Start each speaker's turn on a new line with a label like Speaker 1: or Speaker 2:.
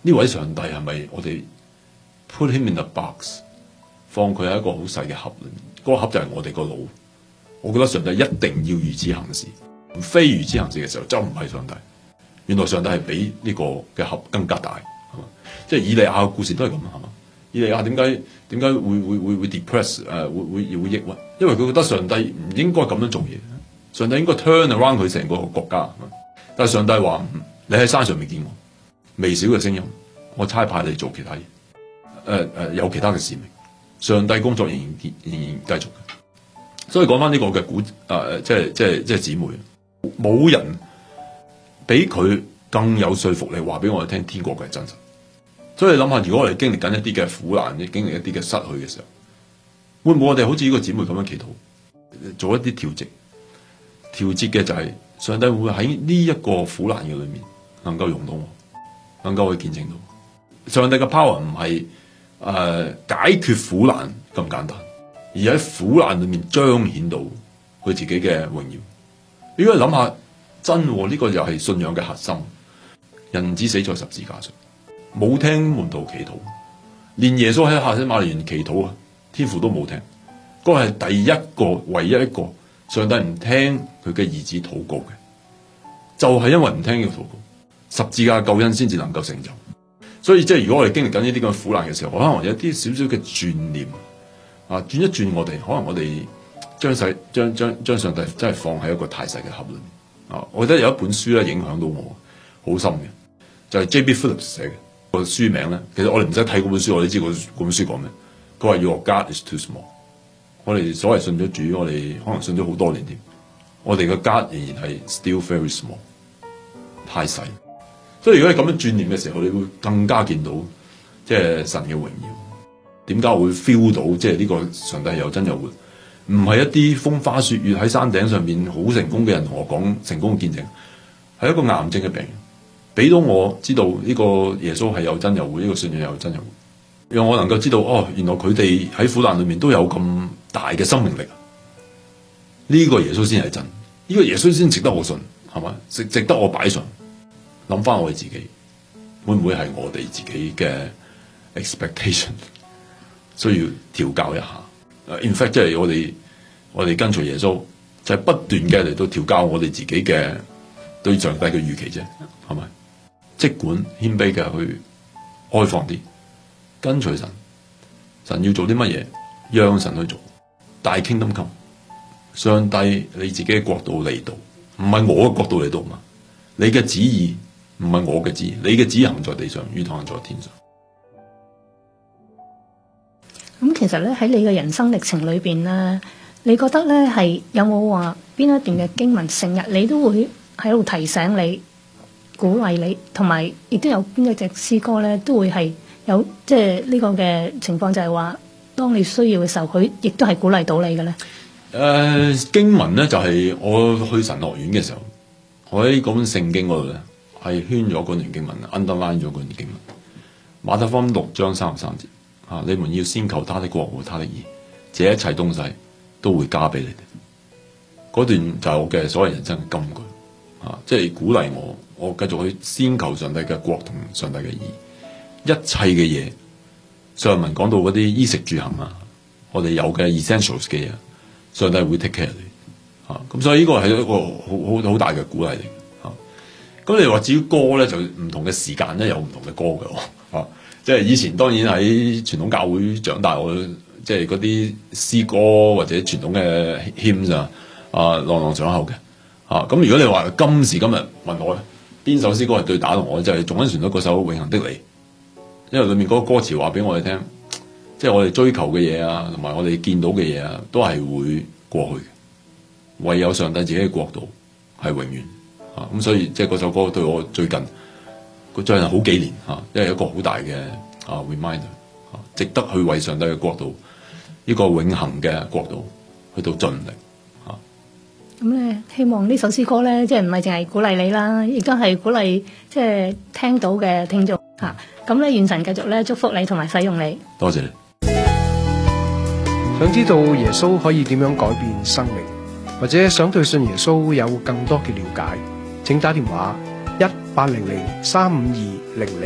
Speaker 1: 呢位上帝係咪我哋 put him in a box， 放佢喺一個好細嘅盒裏面？嗰個盒就係我哋個腦。我覺得上帝一定要如此行事，非如此行事嘅時候就唔係上帝。原來上帝係比呢個嘅盒更加大，係嘛？即係以利亞嘅故事都係咁，係嘛？以利亞點解會 depress 會抑鬱？因為佢覺得上帝唔應該咁樣做嘢，上帝應該 turn around 佢成個國家。但係上帝話：你喺山上面見我，微小嘅聲音，我差派你做其他嘢，有其他嘅使命。上帝工作仍然繼續嘅。所以講翻呢個嘅即係姊妹，冇人比佢更有說服力話俾我哋聽天國嘅真實。所以你諗下，如果我哋經歷緊一啲嘅苦難，經歷一啲嘅失去嘅時候，會唔會我哋好似呢個姊妹咁樣祈禱，做一啲調節嘅就係上帝會喺呢一個苦難嘅裏面能夠用到我，能夠去見證到上帝嘅 power 唔係解決苦難咁簡單，而喺苦難裏面彰顯到佢自己嘅榮耀。如果你諗下真呢個又係信仰嘅核心，人子死在十字架上，冇聽門徒祈禱，連耶穌喺客西馬尼園祈禱啊，天父都冇聽。嗰個係第一個唯一一個上帝唔聽佢嘅兒子禱告嘅，就係因為唔聽呢個禱告，十字架救恩先至能夠成就。所以即係如果我哋經歷緊呢啲咁嘅苦難嘅時候，可能有啲少少嘅轉念啊，轉一轉我哋，可能我哋將上帝真係放喺一個太細嘅盒裏面啊。我覺得有一本書咧影響到我好深嘅，就係 J.B. Phillips 寫嘅個書名咧。其實我哋唔使睇嗰本書，我哋知嗰本書講咩。佢話 Your God is too small。我哋所謂信咗主，我哋可能信咗好多年添，我哋嘅 God 仍然係 still very small， 太細。所以如果你咁樣轉念嘅時候，你會更加見到即係神嘅榮耀。點解我會 feel 到即係呢個上帝係有真有活？唔係一啲風花雪月喺山頂上面好成功嘅人同我講成功嘅見證，係一個癌症嘅病人，俾到我知道呢個耶穌係有真有活，呢個信仰有真有活，讓我能夠知道哦，原來佢哋喺苦難裏面都有咁大嘅生命力。呢個耶穌先係真，呢個耶穌先值得我信，係嘛？值得我擺上。諗翻我哋自己，會唔會係我哋自己嘅 expectation 需要調教一下？In fact， 即係我哋跟隨耶穌，就係不斷嘅嚟到調教我哋自己嘅對上帝嘅預期啫，係咪？即管謙卑嘅去開放啲，跟隨神，神要做啲乜嘢，讓神去做。大 kingdom come， 上帝你自己嘅國度嚟到，唔係我嘅國度嚟到嘛？你嘅旨意。唔係我嘅旨意，你嘅旨意行在地上，如同行在天上。
Speaker 2: 咁其實咧喺你嘅人生歷程裏邊咧，你覺得咧係有冇話邊一段嘅經文成日你都會喺度提醒你、鼓勵你，同埋亦都有邊一隻詩歌咧都會係有即係呢個嘅情況，就係話當你需要嘅時候，佢亦都係鼓勵到你嘅咧。
Speaker 1: 經文咧就係我去神學院嘅時候，我喺嗰本聖經嗰度咧。係圈咗嗰段經文 ，underline 咗嗰段經文。馬太福音6章33節，你們要先求他的國和他的義，這一切東西都會加俾你哋。嗰段就係我嘅所謂人生嘅金句，即係鼓勵我繼續去先求上帝嘅國同上帝嘅義，一切嘅嘢。上文講到嗰啲衣食住行啊，我哋有嘅 essentials 嘅嘢，上帝會 take care 你。咁所以呢個係一個好大嘅鼓勵嚟。咁你話至於歌咧，就唔同嘅時間咧有唔同嘅歌嘅，即係以前當然喺傳統教會長大，我即係嗰啲詩歌或者傳統嘅 hymns 朗朗上口嘅，咁如果你話今時今日問我邊首詩歌係最打動我，就係頌恩旋律嗰首《永恆的你》，因為裏面嗰個歌詞話俾我哋聽，即係我哋追求嘅嘢啊，同埋我哋見到嘅嘢啊，都係會過去嘅，唯有上帝自己嘅國度係永遠。咁所以即係嗰首歌對我最近好幾年因為一個好大嘅reminder，值得去為上帝嘅國度呢個永恆嘅國度去到盡力。
Speaker 2: 咁咧，希望呢首詩歌咧，即係唔係淨係鼓勵你啦，亦都係鼓勵即係聽到嘅聽眾嚇。咁咧，願神繼續咧祝福你同埋使用你。
Speaker 1: 多謝你。
Speaker 3: 想知道耶穌可以點樣改變生命，或者想對信耶穌有更多嘅了解，請打電話1800-352-00